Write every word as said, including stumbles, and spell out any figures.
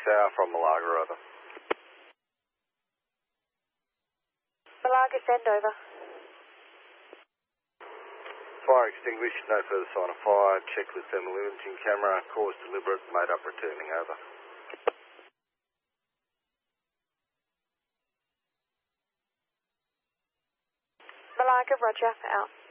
Tower from Malaga, over. Malaga, send over. Fire extinguished, no further sign of fire. Check with thermal imaging camera. Cause deliberate, made up returning, over. Malaga, roger, out.